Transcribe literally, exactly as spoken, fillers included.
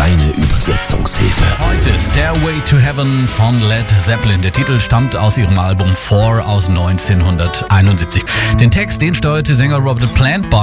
deine Übersetzungshilfe. Heute Stairway to Heaven von Led Zeppelin. Der Titel stammt aus ihrem Album Four aus neunzehnhunderteinundsiebzig. Den Text, den steuerte Sänger Robert Plant bei.